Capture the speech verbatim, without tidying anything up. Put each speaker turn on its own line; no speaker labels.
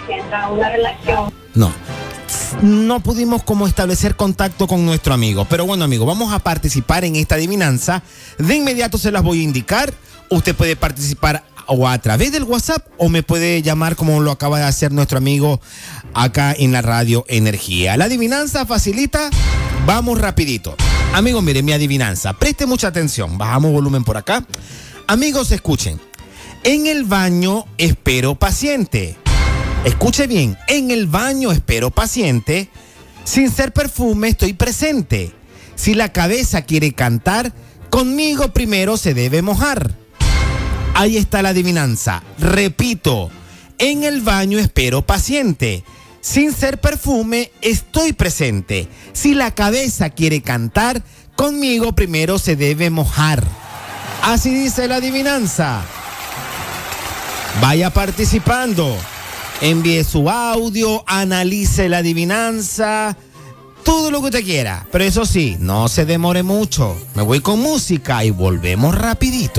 sienta una relación.
No. No pudimos como establecer contacto con nuestro amigo. Pero bueno, amigo, vamos a participar en esta adivinanza. De inmediato se las voy a indicar. Usted puede participar o a través del WhatsApp o me puede llamar como lo acaba de hacer nuestro amigo acá en la Radio Energía. La adivinanza facilita. Vamos rapidito. Amigos, miren mi adivinanza. Preste mucha atención. Bajamos volumen por acá. Amigos, escuchen. En el baño espero paciente. Escuche bien, en el baño espero paciente, sin ser perfume estoy presente. Si la cabeza quiere cantar, conmigo primero se debe mojar. Ahí está la adivinanza. Repito, en el baño espero paciente, sin ser perfume estoy presente. Si la cabeza quiere cantar, conmigo primero se debe mojar. Así dice la adivinanza. Vaya participando. Envíe su audio, analice la adivinanza, todo lo que usted quiera. Pero eso sí, no se demore mucho. Me voy con música y volvemos rapidito.